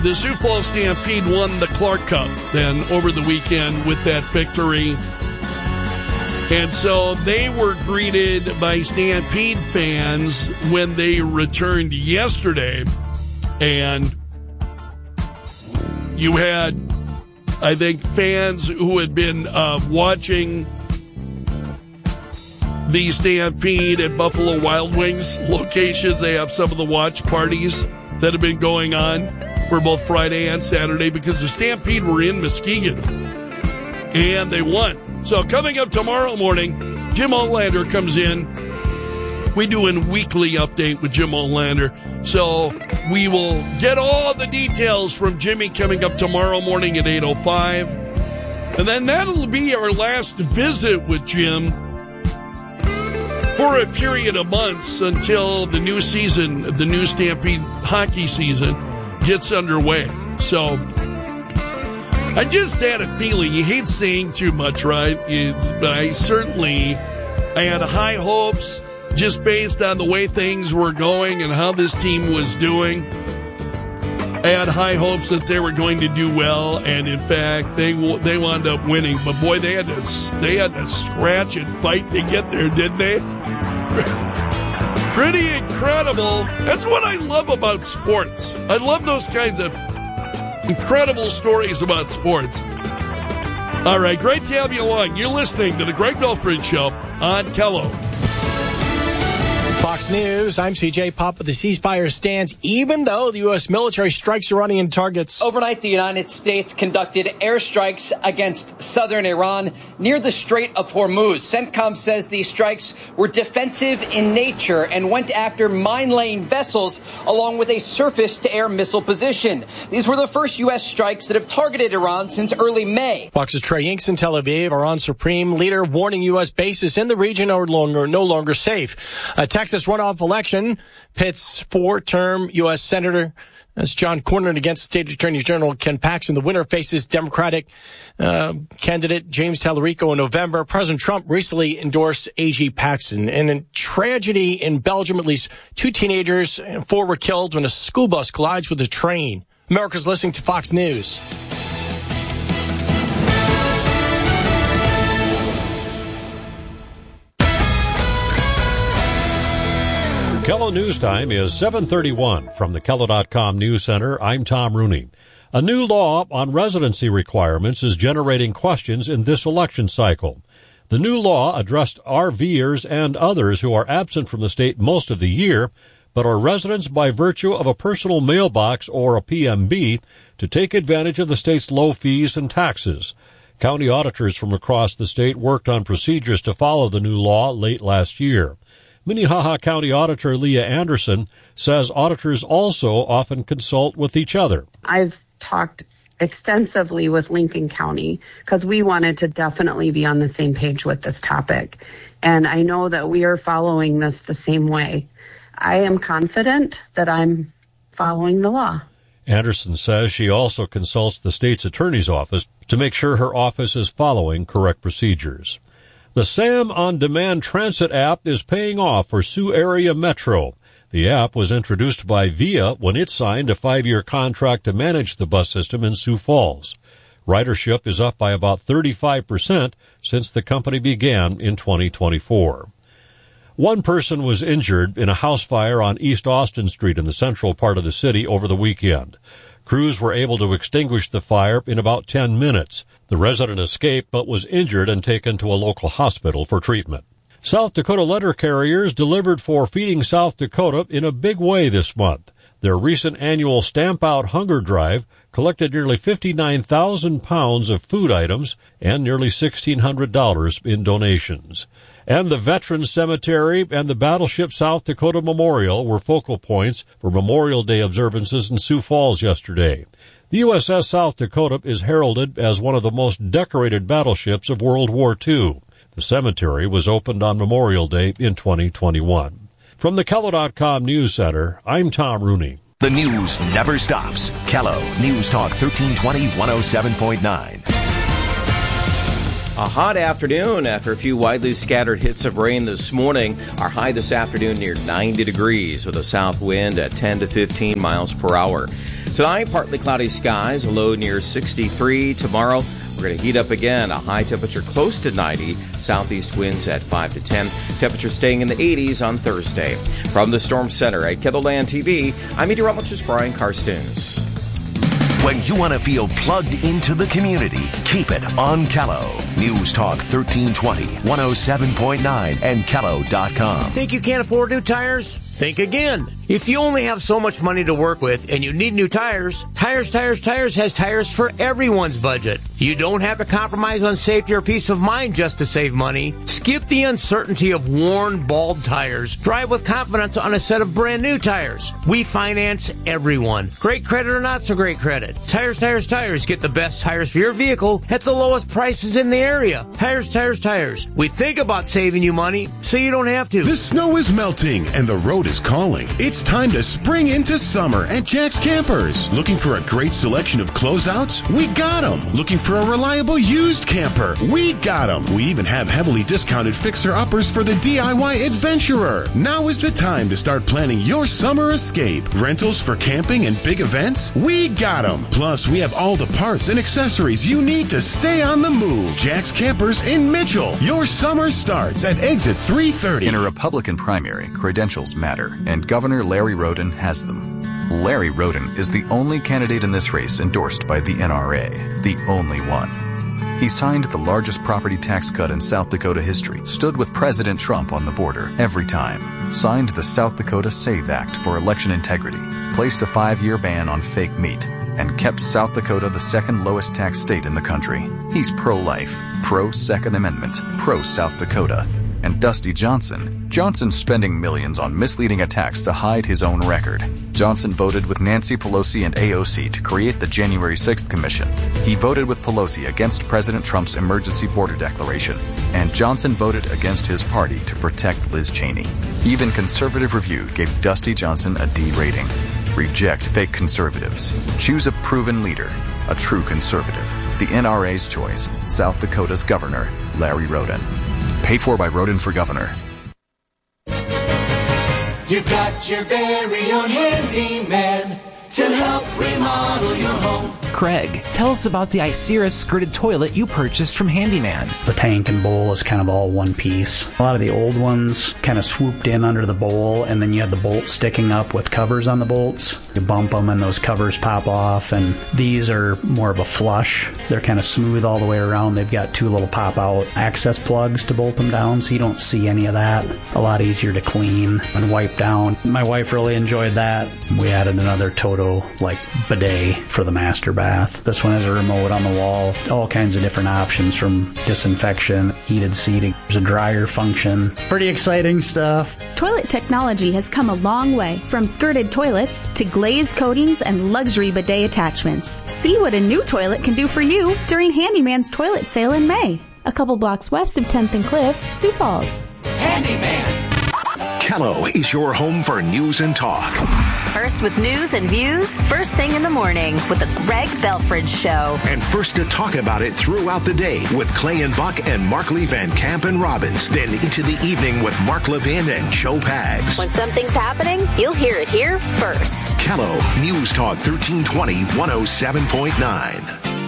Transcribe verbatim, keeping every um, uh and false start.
the Sioux Falls Stampede won the Clark Cup then over the weekend with that victory. And so they were greeted by Stampede fans when they returned yesterday. And you had, I think, fans who had been uh, watching the Stampede at Buffalo Wild Wings locations. They have some of the watch parties that have been going on for both Friday and Saturday because the Stampede were in Muskegon. And they won. So coming up tomorrow morning, Jim Olander comes in. We do a weekly update with Jim Olander. So we will get all the details from Jimmy coming up tomorrow morning at eight oh five. And then that'll be our last visit with Jim for a period of months until the new season, the new Stampede hockey season, gets underway. So I just had a feeling, you hate saying too much, right? It's, but I certainly, I had high hopes just based on the way things were going and how this team was doing. I had high hopes that they were going to do well, and in fact, they they wound up winning. But boy, they had to they had to scratch and fight to get there, didn't they? Pretty incredible. That's what I love about sports. I love those kinds of incredible stories about sports. All right, great to have you along. You're listening to the Greg Belford Show on Kello. Fox News, I'm C J Papa. The ceasefire stands even though the U S military strikes Iranian in targets. Overnight, the United States conducted airstrikes against southern Iran near the Strait of Hormuz. CENTCOM says these strikes were defensive in nature and went after mine-laying vessels along with a surface-to-air missile position. These were the first U S strikes that have targeted Iran since early May. Fox's Trey Inks in Tel Aviv, Iran's supreme leader warning U S bases in the region are longer, no longer safe. A Texas runoff election pits four-term U S Senator that's John Cornyn against State Attorney General Ken Paxton. The winner faces Democratic uh, candidate James Tallarico in November. President Trump recently endorsed A G Paxton. And in tragedy in Belgium, at least two teenagers and four were killed when a school bus collides with a train. America's listening to Fox News. Kello News Time is seven thirty-one. From the Kello dot com News Center, I'm Tom Rooney. A new law on residency requirements is generating questions in this election cycle. The new law addressed RVers and others who are absent from the state most of the year, but are residents by virtue of a personal mailbox or a P M B to take advantage of the state's low fees and taxes. County auditors from across the state worked on procedures to follow the new law late last year. Minnehaha County Auditor Leah Anderson says auditors also often consult with each other. I've talked extensively with Lincoln County because we wanted to definitely be on the same page with this topic. And I know that we are following this the same way. I am confident that I'm following the law. Anderson says she also consults the state's attorney's office to make sure her office is following correct procedures. The SAM On Demand Transit app is paying off for Sioux Area Metro. The app was introduced by Via when it signed a five-year contract to manage the bus system in Sioux Falls. Ridership is up by about thirty-five percent since the company began in twenty twenty-four. One person was injured in a house fire on East Austin Street in the central part of the city over the weekend. Crews were able to extinguish the fire in about ten minutes. The resident escaped but was injured and taken to a local hospital for treatment. South Dakota letter carriers delivered for Feeding South Dakota in a big way this month. Their recent annual Stamp Out Hunger Drive collected nearly fifty-nine thousand pounds of food items and nearly sixteen hundred dollars in donations. And the Veterans Cemetery and the Battleship South Dakota Memorial were focal points for Memorial Day observances in Sioux Falls yesterday. The U S S South Dakota is heralded as one of the most decorated battleships of World War Two. The cemetery was opened on Memorial Day in twenty twenty-one. From the Kello dot com News Center, I'm Tom Rooney. The news never stops. Kello News Talk thirteen twenty, one oh seven point nine. A hot afternoon after a few widely scattered hits of rain this morning. Our high this afternoon near ninety degrees with a south wind at ten to fifteen miles per hour. Tonight, partly cloudy skies, a low near sixty-three. Tomorrow, we're going to heat up again. A high temperature close to ninety. Southeast winds at five to ten. Temperature staying in the eighties on Thursday. From the Storm Center at KELOLAND T V, I'm meteorologist Brian Karstens. When you want to feel plugged into the community, keep it on Kello. News Talk thirteen twenty, one oh seven point nine, and Kello dot com. Think you can't afford new tires? Think again. If you only have so much money to work with and you need new tires, Tires, Tires, Tires has tires for everyone's budget. You don't have to compromise on safety or peace of mind just to save money. Skip the uncertainty of worn, bald tires. Drive with confidence on a set of brand new tires. We finance everyone. Great credit or not so great credit. Tires, Tires, Tires. Get the best tires for your vehicle at the lowest prices in the area. Tires, Tires, Tires. We think about saving you money so you don't have to. The snow is melting and the road is calling. It's time to spring into summer at Jack's Campers. Looking for a great selection of closeouts? We got them. Looking for a reliable used camper? We got them. We even have heavily discounted fixer-uppers for the D I Y adventurer. Now is the time to start planning your summer escape. Rentals for camping and big events? We got them. Plus, we have all the parts and accessories you need to stay on the move. Jack's Campers in Mitchell. Your summer starts at exit three thirty. In a Republican primary, credentials matter, and Governor Larry Roden has them. Larry Roden is the only candidate in this race endorsed by the N R A, the only one. He signed the largest property tax cut in South Dakota history, stood with President Trump on the border every time, signed the South Dakota SAVE Act for election integrity, placed a five-year ban on fake meat, and kept South Dakota the second lowest tax state in the country. He's pro-life, pro-Second Amendment, pro-South Dakota. And Dusty Johnson. Johnson's spending millions on misleading attacks to hide his own record. Johnson voted with Nancy Pelosi and A O C to create the January sixth Commission. He voted with Pelosi against President Trump's emergency border declaration. And Johnson voted against his party to protect Liz Cheney. Even Conservative Review gave Dusty Johnson a D rating. Reject fake conservatives. Choose a proven leader, a true conservative. The N R A's choice, South Dakota's Governor, Larry Roden. Paid for by Roden for Governor. You've got your very own handyman to help remodel your home. Craig, tell us about the Icera skirted toilet you purchased from Handyman. The tank and bowl is kind of all one piece. A lot of the old ones kind of swooped in under the bowl, and then you had the bolts sticking up with covers on the bolts. You bump them and those covers pop off, and these are more of a flush. They're kind of smooth all the way around. They've got two little pop-out access plugs to bolt them down, so you don't see any of that. A lot easier to clean and wipe down. My wife really enjoyed that. We added another Toto, like, bidet for the master bath. This one has a remote on the wall, all kinds of different options from disinfection, heated seating. There's a dryer function. Pretty exciting stuff. Toilet technology has come a long way, from skirted toilets to glazed coatings and luxury bidet attachments. See what a new toilet can do for you during Handyman's toilet sale in May. A couple blocks west of tenth and Cliff, Sioux Falls. Handyman. Kello is your home for news and talk. First with news and views, first thing in the morning with the Greg Belfridge Show. And first to talk about it throughout the day with Clay and Buck and Mark Lee Van Camp and Robbins. Then into the evening with Mark Levin and Joe Pags. When something's happening, you'll hear it here first. Kello, News Talk thirteen twenty, one oh seven point nine.